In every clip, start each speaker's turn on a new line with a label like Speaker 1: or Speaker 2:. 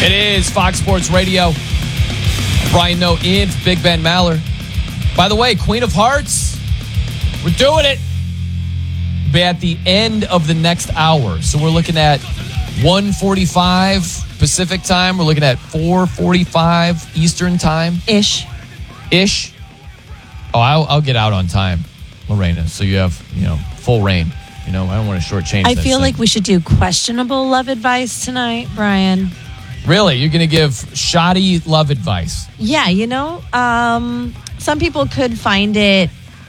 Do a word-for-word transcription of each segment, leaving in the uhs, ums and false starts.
Speaker 1: It is Fox Sports Radio. Brian Noe in for Big Ben Maller. By the way, Queen of Hearts, we're doing it. Be at the end of the next hour. So we're looking at one forty-five Pacific time. We're looking at four forty-five Eastern time.
Speaker 2: Ish.
Speaker 1: Ish. Oh, I'll, I'll get out on time, Lorena. So you have, you know, full reign. You know, I don't want to shortchange
Speaker 2: I
Speaker 1: this
Speaker 2: feel
Speaker 1: thing.
Speaker 2: like we should do questionable love advice tonight, Brian.
Speaker 1: Really? You're going to give shoddy love advice?
Speaker 2: Yeah, you know, um, some people could find it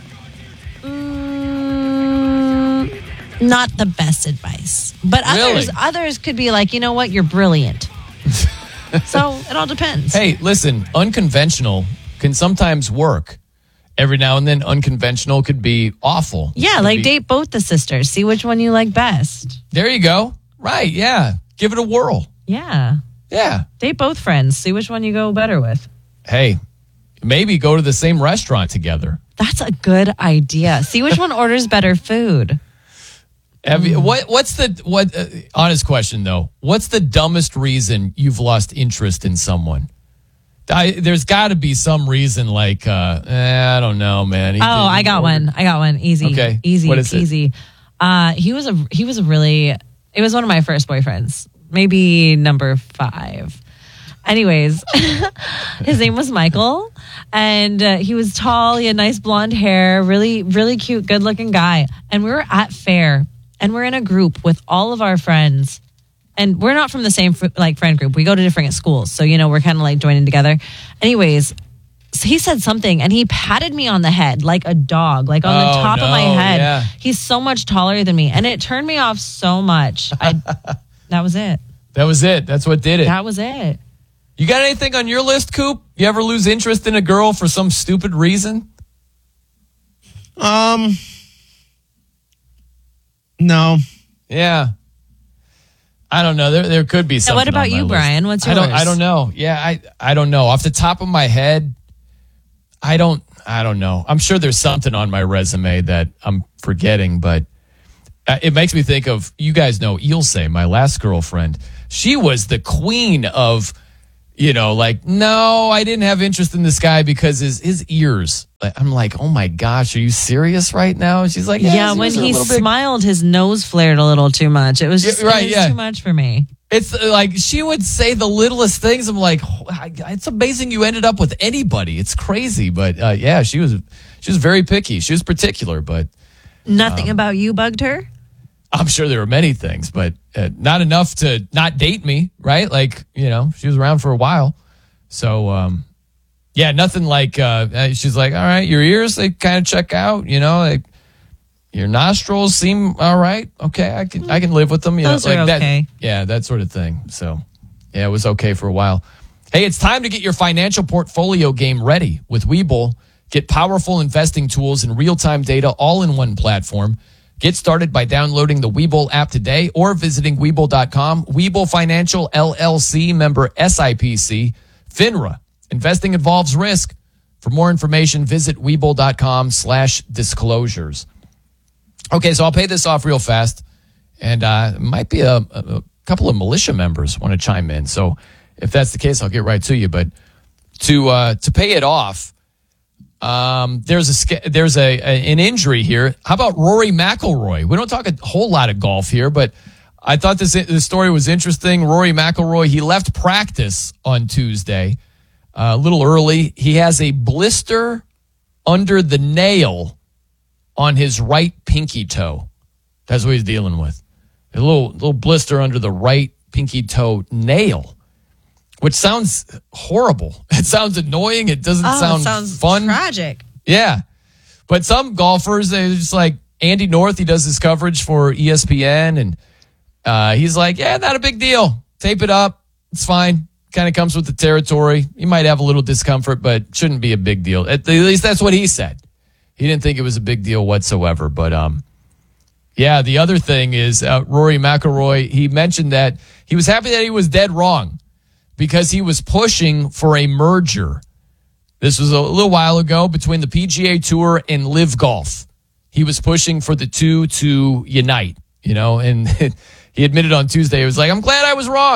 Speaker 2: mm, not the best advice. But others,
Speaker 1: Really?
Speaker 2: others could be like, you know what, you're brilliant. So it all depends.
Speaker 1: Hey, listen, unconventional can sometimes work. Every now and then, unconventional could be awful.
Speaker 2: Yeah,
Speaker 1: Could
Speaker 2: like
Speaker 1: be-
Speaker 2: date both the sisters. See which one you like best.
Speaker 1: There you go. Right, yeah. Give it a whirl.
Speaker 2: Yeah.
Speaker 1: Yeah.
Speaker 2: Date both friends. See which one you go better with.
Speaker 1: Hey, maybe go to the same restaurant together.
Speaker 2: That's a good idea. See which one orders better food.
Speaker 1: Have you, what? What's the what? Uh, honest question though. What's the dumbest reason you've lost interest in someone? I, there's got to be some reason, like uh, eh, I don't know, man. He
Speaker 2: Oh,
Speaker 1: did-
Speaker 2: I got
Speaker 1: ordered-
Speaker 2: one. I got one. Easy.
Speaker 1: Okay.
Speaker 2: Easy.
Speaker 1: What is it?
Speaker 2: Easy. Uh, he was a he was a really it was one of my first boyfriends. Maybe number five. Anyways, his name was Michael, and uh, he was tall. He had nice blonde hair. Really, really cute, good looking guy. And we were at fair, and we're in a group with all of our friends. And we're not from the same like friend group. We go to different schools. So, you know, we're kind of like joining together. Anyways, so he said something and he patted me on the head like a dog, like on
Speaker 1: Oh,
Speaker 2: the top
Speaker 1: no,
Speaker 2: of my head.
Speaker 1: yeah.
Speaker 2: He's so much taller than me. And it turned me off so much. I, that was it.
Speaker 1: That was it. That's what did it.
Speaker 2: That was it.
Speaker 1: You got anything on your list, Coop? You ever lose interest in a girl for some stupid reason?
Speaker 3: Um, no.
Speaker 1: Yeah. I don't know. There there could be something.
Speaker 2: what about
Speaker 1: on my
Speaker 2: you,
Speaker 1: list.
Speaker 2: Brian? What's
Speaker 1: I don't
Speaker 2: yours?
Speaker 1: I don't know. Yeah, I I don't know. Off the top of my head, I don't I don't know. I'm sure there's something on my resume that I'm forgetting, but uh, it makes me think of, you guys know Ilse, my last girlfriend. She was the queen of, you know, like, no, I didn't have interest in this guy because his his ears. I'm like, oh my gosh, are you serious right now? And she's like, yeah,
Speaker 2: Yeah,
Speaker 1: his
Speaker 2: when
Speaker 1: ears are a
Speaker 2: he
Speaker 1: little big.
Speaker 2: smiled, his nose flared a little too much. It was just
Speaker 1: Yeah, right,
Speaker 2: it was
Speaker 1: yeah.
Speaker 2: too much for me.
Speaker 1: It's uh, like she would say the littlest things. I'm like, oh, I- it's amazing you ended up with anybody. It's crazy, but uh, yeah, she was she was very picky. She was particular, but
Speaker 2: Nothing about you bugged her?
Speaker 1: I'm sure there were many things, but uh, not enough to not date me, right? Like, you know, she was around for a while, so um, yeah, nothing like. Uh, uh, she's like, all right, your ears they kind of check out, you know, like your nostrils seem all right. Okay, I can I can live with them. You
Speaker 2: Those
Speaker 1: know,
Speaker 2: are
Speaker 1: like
Speaker 2: okay.
Speaker 1: that. Yeah, that sort of thing. So yeah, it was okay for a while. Hey, it's time to get your financial portfolio game ready with Webull. Get powerful investing tools and real-time data all in one platform. Get started by downloading the Webull app today or visiting Webull dot com. Webull Financial, L L C, member S I P C, FINRA. Investing involves risk. For more information, visit Webull dot com slash disclosures. Okay, so I'll pay this off real fast. And uh, it might be a, a, a couple of militia members want to chime in. So if that's the case, I'll get right to you. But to uh, to pay it off, Um, there's a sca- there's a, a an injury here. How about Rory McIlroy? We don't talk a whole lot of golf here, but I thought this this story was interesting. Rory McIlroy, he left practice on Tuesday uh, a little early. He has a blister under the nail on his right pinky toe. That's what he's dealing with. A little little blister under the right pinky toe nail, which sounds horrible. It sounds annoying. It doesn't
Speaker 2: Oh,
Speaker 1: sound
Speaker 2: it sounds
Speaker 1: fun.
Speaker 2: tragic.
Speaker 1: Yeah. But some golfers, they're just like Andy North, he does his coverage for E S P N, and uh, he's like, yeah, not a big deal. Tape it up. It's fine. Kind of comes with the territory. You might have a little discomfort, but shouldn't be a big deal. At least that's what he said. He didn't think it was a big deal whatsoever. But um, yeah, the other thing is uh, Rory McIlroy, he mentioned that he was happy that he was dead wrong because he was pushing for a merger. This was a little while ago between the P G A Tour and Live Golf. He was pushing for the two to unite, you know, and he admitted on Tuesday, he was like, I'm glad I was wrong.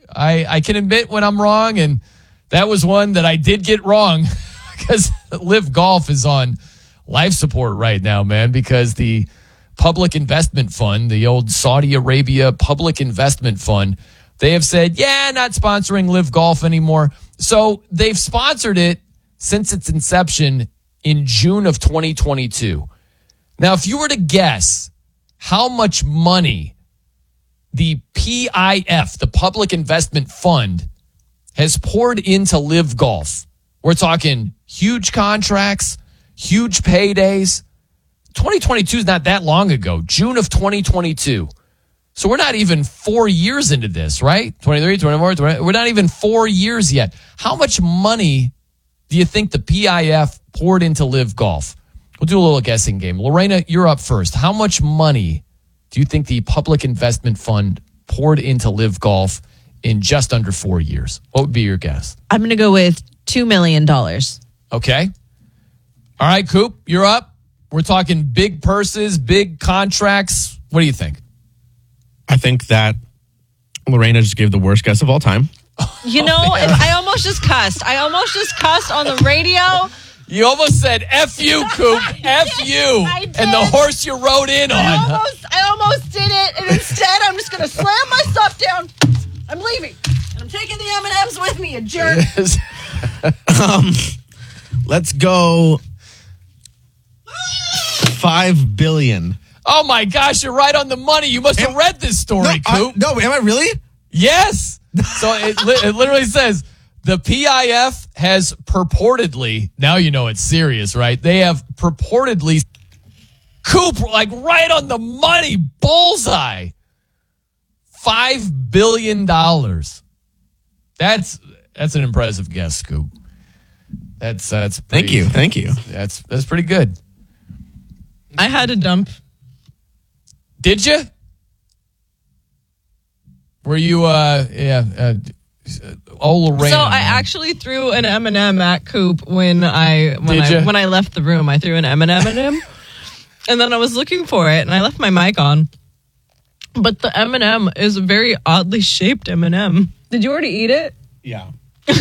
Speaker 1: I, I can admit when I'm wrong, and that was one that I did get wrong because Live Golf is on life support right now, man, because the Public Investment Fund, the old Saudi Arabia Public Investment Fund, they have said, yeah, not sponsoring Live Golf anymore. So they've sponsored it since its inception in June of twenty twenty-two. Now, if you were to guess how much money the P I F, the Public Investment Fund, has poured into Live Golf, we're talking huge contracts, huge paydays. twenty twenty-two is not that long ago, June of twenty twenty-two. So we're not even four years into this, right? twenty-three, twenty-four, twenty, we're not even four years yet. How much money do you think the P I F poured into Live Golf? We'll do a little guessing game. Lorena, you're up first. How much money do you think the Public Investment Fund poured into Live Golf in just under four years? What would be your guess?
Speaker 2: I'm going to go with two million dollars.
Speaker 1: Okay. All right, Coop, you're up. We're talking big purses, big contracts. What do you think?
Speaker 3: I think that Lorena just gave the worst guess of all time.
Speaker 2: You know, oh, I almost just cussed. I almost just cussed on the radio.
Speaker 1: You almost said F you, Coop. F you. And the horse you rode in
Speaker 2: I
Speaker 1: on.
Speaker 2: Almost, I almost did it. And instead, I'm just going to slam my stuff down. I'm leaving. And I'm taking the M and M's with me, you jerk.
Speaker 3: um, let's go five billion dollars.
Speaker 1: Oh, my gosh. You're right on the money. You must have read this story,
Speaker 3: no,
Speaker 1: Coop.
Speaker 3: I, no, am I really?
Speaker 1: Yes. So it, li- it literally says the P I F has purportedly, now you know it's serious, right? They have purportedly, Coop, like right on the money, bullseye, five billion dollars. That's that's an impressive guess, Coop. That's that's pretty,
Speaker 3: thank you, thank you.
Speaker 1: That's that's pretty good.
Speaker 2: I had to dump.
Speaker 1: Did you? Were you, uh, yeah, uh, oh, Lorraine.
Speaker 4: So I actually threw an M and M at Coop when I when
Speaker 1: Did
Speaker 4: I
Speaker 1: ya?
Speaker 4: when I left the room. I threw an M and M at him, and then I was looking for it, and I left my mic on. But the M and M is a very oddly shaped M and M. Did you already eat it?
Speaker 3: Yeah.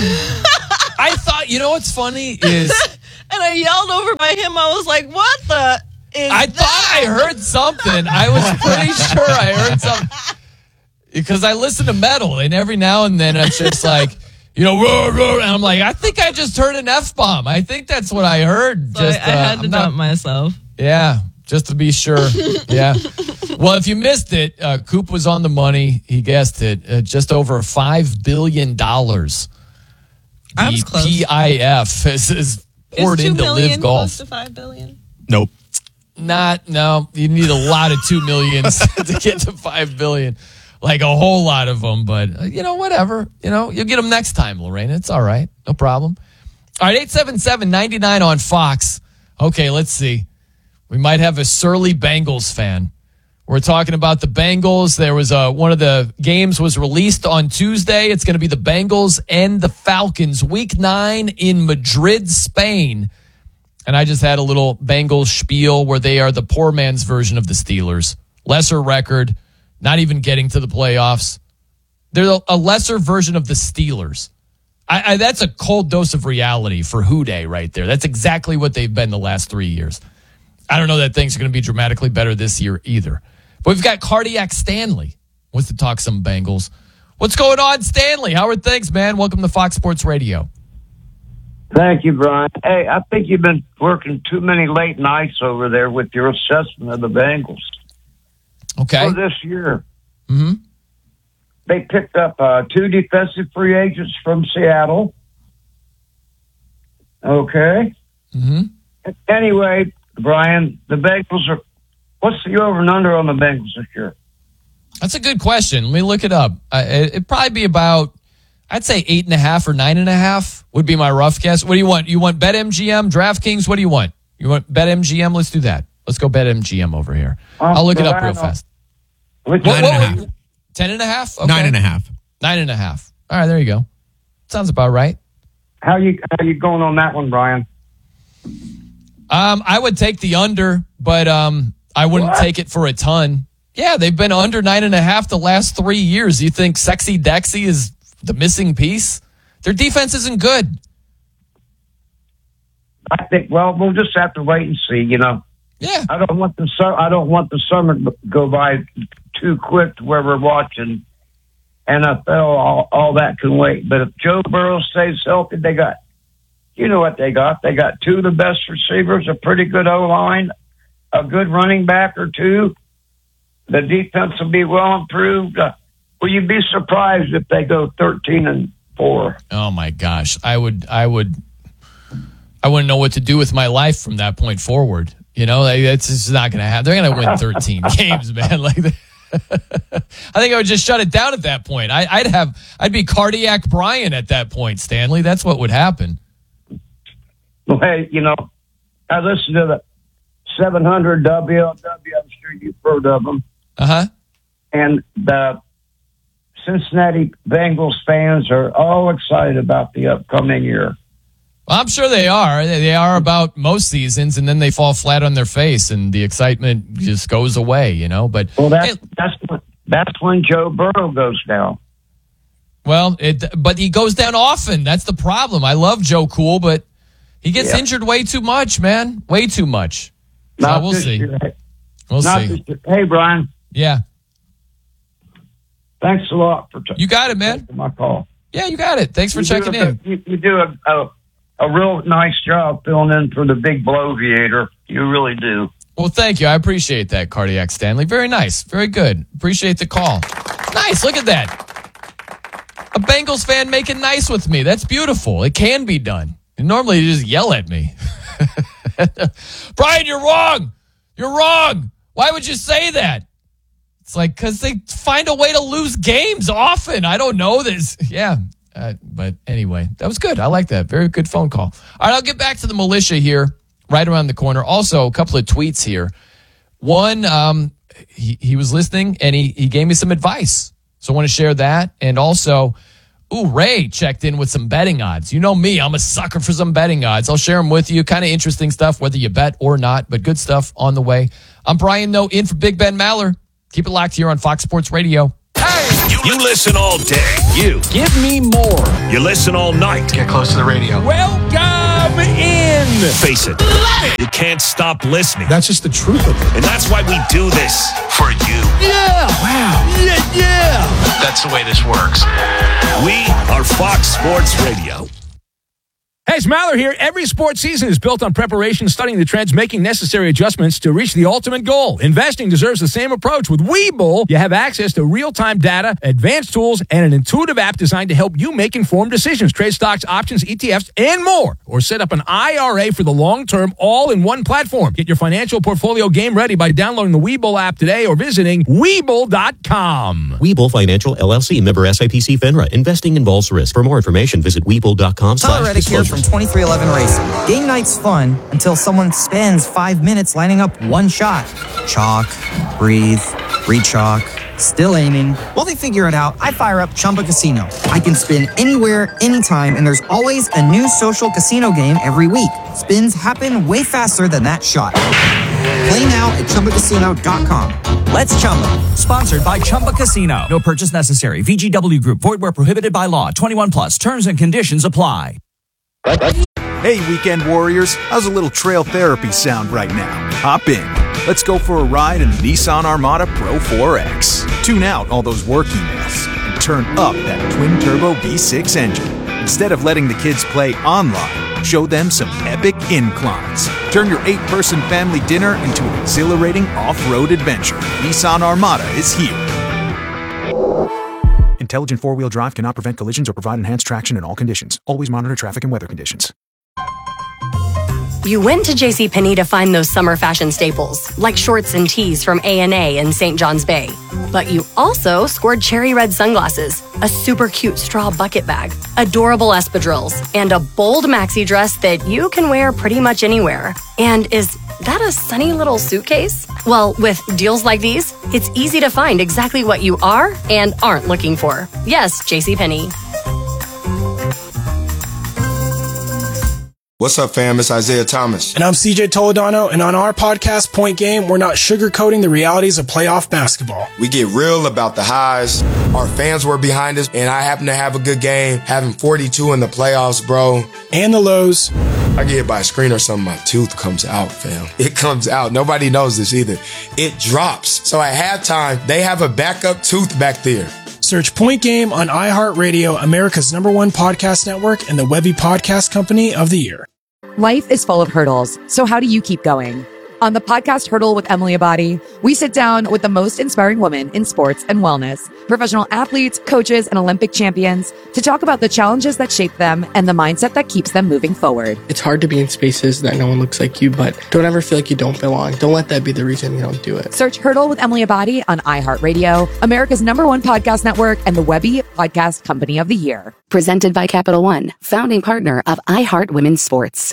Speaker 1: I thought, you know what's funny is
Speaker 4: And I yelled over by him. I was like, "What the is
Speaker 1: I
Speaker 4: that?"
Speaker 1: thought I heard something. I was pretty sure I heard something. Because I listen to metal, and every now and then it's just like, you know, roar, roar, and I'm like, I think I just heard an F-bomb. I think that's what I heard.
Speaker 4: So
Speaker 1: just,
Speaker 4: I, I had
Speaker 1: uh,
Speaker 4: to
Speaker 1: I'm
Speaker 4: dump
Speaker 1: not-
Speaker 4: myself.
Speaker 1: Yeah, just to be sure. Yeah. Well, if you missed it, uh, Coop was on the money. He guessed it. Uh, just over five billion dollars.
Speaker 4: I was
Speaker 1: The
Speaker 4: close.
Speaker 1: P I F is, is poured
Speaker 4: Is two
Speaker 1: into
Speaker 4: million
Speaker 1: Live Golf.
Speaker 4: close to five billion?
Speaker 3: Nope.
Speaker 1: Not, no. You need a lot of two millions to get to five billion. Like a whole lot of them, but uh, you know, whatever. You know, you'll get them next time, Lorena. It's all right. No problem. All right, eight seven seven, nine nine on Fox. Okay, let's see. We might have a surly Bengals fan. We're talking about the Bengals. There was a, one of the games was released on Tuesday. It's going to be the Bengals and the Falcons. Week nine in Madrid, Spain. And I just had a little Bengals spiel where they are the poor man's version of the Steelers. Lesser record. Not even getting to the playoffs. They're a lesser version of the Steelers. I, I, that's a cold dose of reality for Houday right there. That's exactly what they've been the last three years. I don't know that things are going to be dramatically better this year either. But we've got Cardiac Stanley wants to talk some Bengals. What's going on, Stanley? How are things, man? Welcome to Fox Sports Radio.
Speaker 5: Thank you, Brian. Hey, I think you've been working too many late nights over there with your assessment of the Bengals.
Speaker 1: Okay.
Speaker 5: For this year,
Speaker 1: Mm-hmm.
Speaker 5: they picked up uh, two defensive free agents from Seattle. Okay.
Speaker 1: Mm-hmm.
Speaker 5: Anyway, Brian, the Bengals are. What's the over and under on the Bengals this year?
Speaker 1: That's a good question. Let me look it up. Uh, it, it'd probably be about, I'd say eight and a half or nine and a half would be my rough guess. What do you want? You want BetMGM, DraftKings? What do you want? You want BetMGM? Let's do that. Let's go BetMGM over here.
Speaker 5: Um,
Speaker 1: I'll look it
Speaker 5: so
Speaker 1: up
Speaker 5: I
Speaker 1: real
Speaker 5: don't-
Speaker 1: fast.
Speaker 5: Which
Speaker 3: Nine
Speaker 5: one-
Speaker 3: and a half.
Speaker 1: Ten and a half? Okay.
Speaker 3: Nine and a half.
Speaker 1: Nine and a half. All right, there you go. Sounds about right.
Speaker 5: How you how you going on that one, Brian?
Speaker 1: Um, I would take the under, but um, I wouldn't
Speaker 5: What?
Speaker 1: take it for a ton. Yeah, they've been under nine and a half the last three years. You think Sexy Dexy is the missing piece. Their defense isn't good.
Speaker 5: I think. Well, we'll just have to wait and see. You know.
Speaker 1: Yeah.
Speaker 5: I don't want the su- I don't want the summer to go by too quick to where we're watching N F L. All, all that can wait. But if Joe Burrow stays healthy, they got. You know what they got? They got two of the best receivers, a pretty good O line, a good running back or two. The defense will be well improved. Uh, will you be surprised if they go thirteen and four?
Speaker 1: Oh my gosh, I would, I would, I wouldn't know what to do with my life from that point forward. You know, like, it's just not going to happen. They're going to win thirteen games, man. Like, I think I would just shut it down at that point. I, I'd have, I'd be cardiac Brian at that point, Stanley. That's what would happen.
Speaker 5: Well, hey, you know, I listened to the seven hundred W L W. I'm sure you've heard of them.
Speaker 1: Uh huh.
Speaker 5: And the Cincinnati Bengals fans are all excited about the upcoming year.
Speaker 1: Well, I'm sure they are. They are about most seasons, and then they fall flat on their face, and the excitement just goes away, you know. But
Speaker 5: Well, that's
Speaker 1: hey,
Speaker 5: that's when, that's when Joe Burrow goes down.
Speaker 1: well, it, but he goes down often. That's the problem. I love Joe Cool, but he gets
Speaker 5: Yeah.
Speaker 1: injured way too much, man. Way too much. So
Speaker 5: Not
Speaker 1: we'll
Speaker 5: this
Speaker 1: see.
Speaker 5: year.
Speaker 1: We'll
Speaker 5: Not
Speaker 1: see.
Speaker 5: this year. Hey, Brian,
Speaker 1: Yeah,
Speaker 5: thanks a lot for t-
Speaker 1: you got it, man.
Speaker 5: taking my call.
Speaker 1: Yeah, you got it. Thanks for
Speaker 5: You
Speaker 1: checking
Speaker 5: do a,
Speaker 1: in.
Speaker 5: You, you do a, a a real nice job filling in for the big bloviator. You really do.
Speaker 1: Well, thank you. I appreciate that, Cardiac Stanley. Very nice. Very good. Appreciate the call. Nice. Look at that. A Bengals fan making nice with me. That's beautiful. It can be done. And normally you just yell at me. Brian, you're wrong. You're wrong. Why would you say that? It's like, because they find a way to lose games often. I don't know this. Yeah. Uh, but anyway, that was good. I like that. Very good phone call. All right, I'll get back to the militia here right around the corner. Also, a couple of tweets here. One, um, he, he was listening, and he, he gave me some advice. So I want to share that. And also, ooh, Ray checked in with some betting odds. You know me, I'm a sucker for some betting odds. I'll share them with you. Kind of interesting stuff, whether you bet or not, but good stuff on the way. I'm Brian Noe, in for Big Ben Maller. Keep it locked here on Fox Sports Radio.
Speaker 6: You, you listen all day. You.
Speaker 7: Give me more.
Speaker 6: You listen all night.
Speaker 7: Get close to the radio.
Speaker 6: Welcome in. Face it. You can't stop listening.
Speaker 7: That's just the truth of it.
Speaker 6: And that's why we do this for you.
Speaker 7: Yeah. Wow. Yeah, yeah. That's the way this works.
Speaker 6: We are Fox Sports Radio.
Speaker 8: Hey, it's Maller here. Every sports season is built on preparation, studying the trends, making necessary adjustments to reach the ultimate goal. Investing deserves the same approach. With Webull, you have access to real-time data, advanced tools, and an intuitive app designed to help you make informed decisions, trade stocks, options, E T Fs, and more. Or set up an I R A for the long term, all in one platform. Get your financial portfolio game ready by downloading the Webull app today or visiting Webull dot com.
Speaker 9: Webull Financial, L L C, member S I P C FINRA. Investing involves risk. For more information, visit Webull dot com slash
Speaker 10: Tyler Reddick here from twenty-three eleven Racing. Game night's fun until someone spends five minutes lining up one shot. Chalk, breathe, re-chalk, still aiming. While they figure it out, I fire up Chumba Casino. I can spin anywhere, anytime, and there's always a new social casino game every week. Spins happen way faster than that shot. Play now at Chumba Casino dot com.
Speaker 11: Let's Chumba. Sponsored by Chumba Casino. No purchase necessary. V G W Group. Void where prohibited by law. twenty-one plus. Terms and conditions apply.
Speaker 12: Hey, weekend warriors. How's a little trail therapy sound right now? Hop in. Let's go for a ride in the Nissan Armada Pro four X. Tune out all those work emails and turn up that twin-turbo V six engine. Instead of letting the kids play online, show them some epic inclines. Turn your eight-person family dinner into an exhilarating off-road adventure. Nissan Armada is here. Intelligent four-wheel drive cannot prevent collisions or provide enhanced traction in all conditions. Always monitor traffic and weather conditions.
Speaker 13: You went to JCPenney to find those summer fashion staples, like shorts and tees from A and A in Saint John's Bay. But you also scored cherry red sunglasses, a super cute straw bucket bag, adorable espadrilles, and a bold maxi dress that you can wear pretty much anywhere. And is that a sunny little suitcase? Well, with deals like these, it's easy to find exactly what you are and aren't looking for. Yes, JCPenney.
Speaker 14: What's up, fam? It's Isaiah Thomas.
Speaker 15: And I'm C J Toledano, and on our podcast, Point Game, we're not sugarcoating the realities of playoff basketball.
Speaker 14: We get real about the highs. Our fans were behind us, and I happen to have a good game, having forty-two in the playoffs, bro.
Speaker 15: And the lows.
Speaker 14: I get hit by a screen or something, my tooth comes out, fam. It comes out. Nobody knows this either. It drops. So at halftime, they have a backup tooth back there.
Speaker 15: Search Point Game on iHeartRadio, America's number one podcast network, and the Webby Podcast Company of the Year.
Speaker 16: Life is full of hurdles, so how do you keep going? On the podcast Hurdle with Emily Abadi, we sit down with the most inspiring women in sports and wellness, professional athletes, coaches, and Olympic champions to talk about the challenges that shape them and the mindset that keeps them moving forward.
Speaker 17: It's hard to be in spaces that no one looks like you, but don't ever feel like you don't belong. Don't let that be the reason you don't do it.
Speaker 16: Search Hurdle with Emily Abadi on iHeartRadio, America's number one podcast network, and the Webby Podcast Company of the Year.
Speaker 13: Presented by Capital One, founding partner of iHeart Women's Sports.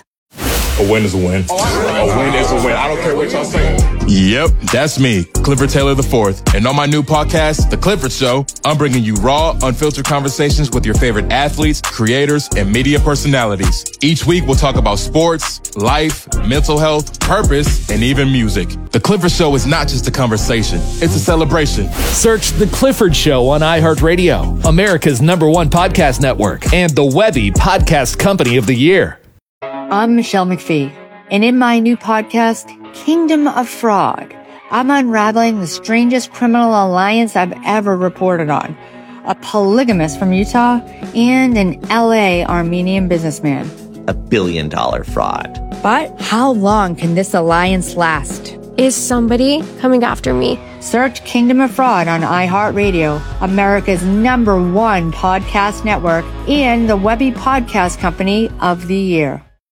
Speaker 18: A win is a win. A win is a win. I don't care what y'all say.
Speaker 19: Yep, that's me, Clifford Taylor the fourth. And on my new podcast, The Clifford Show, I'm bringing you raw, unfiltered conversations with your favorite athletes, creators, and media personalities. Each week, we'll talk about sports, life, mental health, purpose, and even music. The Clifford Show is not just a conversation, it's a celebration.
Speaker 20: Search The Clifford Show on iHeartRadio, America's number one podcast network, and the Webby Podcast Company of the Year.
Speaker 21: I'm Michelle McPhee, and in my new podcast, Kingdom of Fraud, I'm unraveling the strangest criminal alliance I've ever reported on. A polygamist from Utah and an L A Armenian businessman.
Speaker 22: A billion dollar fraud.
Speaker 21: But how long can this alliance last?
Speaker 23: Is somebody coming after me?
Speaker 21: Search Kingdom of Fraud on iHeartRadio, America's number one podcast network, and the Webby Podcast Company of the Year.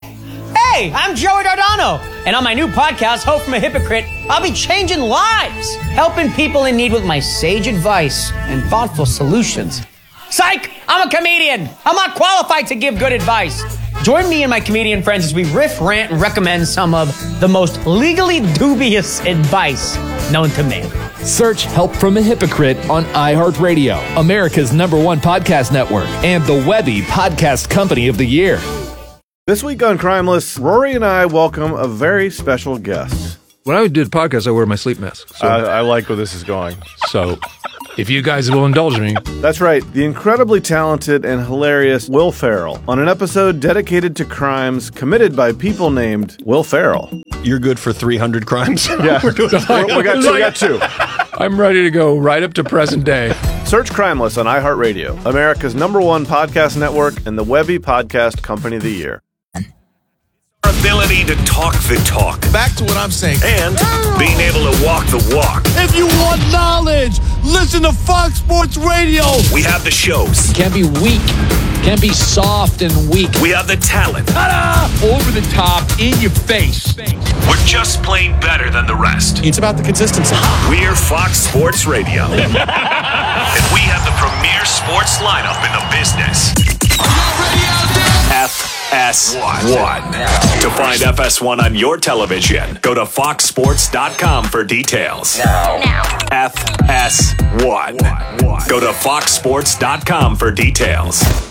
Speaker 24: Hey, I'm Joey Dardano, and on my new podcast, Hope from a Hypocrite, I'll be changing lives, helping people in need with my sage advice and thoughtful solutions. Psych! I'm a comedian. I'm not qualified to give good advice. Join me and my comedian friends as we riff, rant, and recommend some of the most legally dubious advice known to man.
Speaker 20: Search Help from a Hypocrite on iHeartRadio, America's number one podcast network, and the Webby Podcast Company of the Year.
Speaker 25: This week on Crimeless, Rory and I welcome a very special guest.
Speaker 26: When I do the podcast, I wear my sleep mask. So.
Speaker 25: I, I like where this is going.
Speaker 26: So, if you guys will indulge me.
Speaker 25: That's right, the incredibly talented and hilarious Will Ferrell on an episode dedicated to crimes committed by people named Will Ferrell.
Speaker 27: You're good for three hundred crimes?
Speaker 25: Yeah, We're doing We're, we, got two, we got two.
Speaker 26: I'm ready to go right up to present day.
Speaker 25: Search Crimeless on iHeartRadio, America's number one podcast network, and the Webby Podcast Company of the Year.
Speaker 6: Ability to talk the talk.
Speaker 28: Back to what I'm saying.
Speaker 6: And being able to walk the walk.
Speaker 28: If you want knowledge, listen to Fox Sports Radio.
Speaker 6: We have the shows.
Speaker 1: Can't be weak. Can't be soft and weak.
Speaker 6: We have the talent.
Speaker 28: Ta-da! Over the top, in your face.
Speaker 6: We're just plain better than the rest.
Speaker 27: It's about the consistency.
Speaker 6: We're Fox Sports Radio. And we have the premier sports lineup in the business. F S one. To find F S one on your television, go to fox sports dot com for details.
Speaker 23: Now.
Speaker 6: F S one. Go to fox sports dot com for details.